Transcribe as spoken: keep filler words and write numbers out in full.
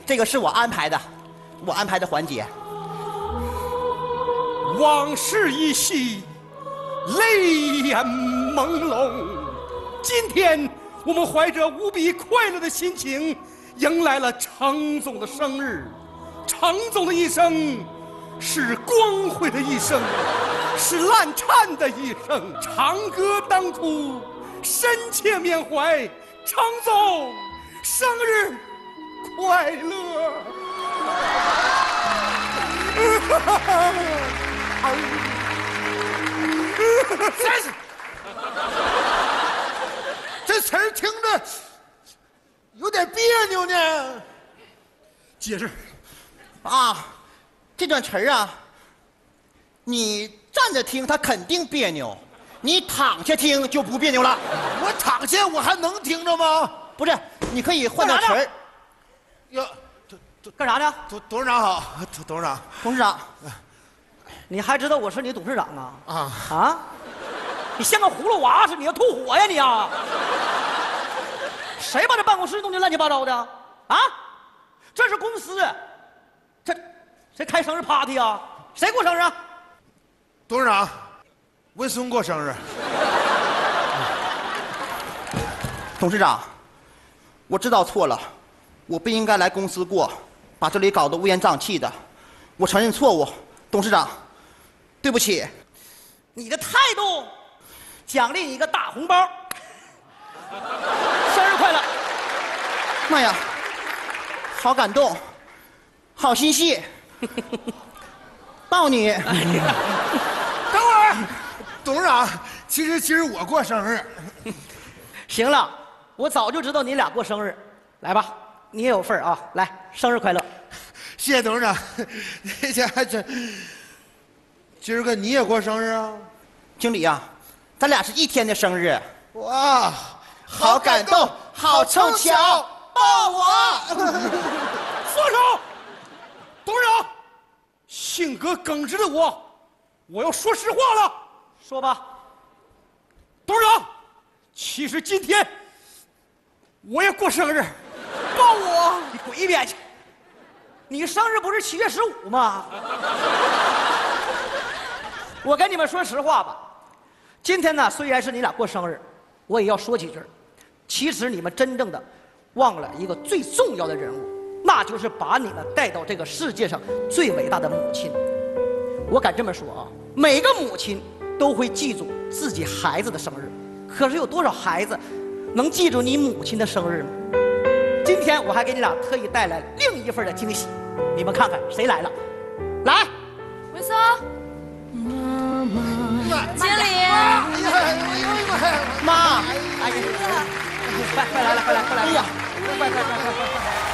这个是我安排的，我安排的环节。 往事依稀，泪眼朦胧。今天我们怀着无比快乐的心情，迎来了程总的生日。程总的一生是光辉的一生，是烂颤的一生。长歌当哭，深切缅怀。程总，生日快乐！ 真是，这词儿听着有点别扭呢。 接着啊，这段词儿啊，你站着听它肯定别扭，你躺下听就不别扭了。 我躺下我还能听着吗？ 不是，你可以换段词儿。 哟， 干啥呢？ 董董事长好，董董事长。 董事长， 你还知道我是你董事长啊？ 啊啊！你像个葫芦娃似的，你要吐火呀你啊！谁把这办公室弄得乱七八糟的？啊！这是公司，这谁开生日 party 啊？谁过生日啊？ 董事长，文松过生日。 董事长，我知道错了，我不应该来公司过，把这里搞得乌烟瘴气的，我承认错误，董事长，对不起。 你的态度，奖励你一个大红包，生日快乐！ 妈呀，好感动，好心细，抱你。 等会儿，董事长，其实其实我过生日。 行了，我早就知道你俩过生日，来吧，你也有份儿啊！来，生日快乐！ 谢谢董事长。那家伙这今儿个你也过生日啊？ 经理啊，咱俩是一天的生日。 哇， 好感动，好凑巧，抱我。 放手！董事长，性格耿直的我，我要说实话了。 说吧， 董事长，其实今天我也过生日，抱我！ 你滚一边去！你生日不是七月十五吗？我跟你们说实话吧，今天呢，虽然是你俩过生日，我也要说几句。其实你们真正的忘了一个最重要的人物，那就是把你们带到这个世界上最伟大的母亲。我敢这么说啊，每个母亲都会记住自己孩子的生日，可是有多少孩子能记住你母亲的生日呢？今天我还给你俩特意带来另一份的惊喜，你们看看谁来了？来， 文松，经理， 妈， 哎呀，快快来了，快来快来！哎呀，快快快快快快！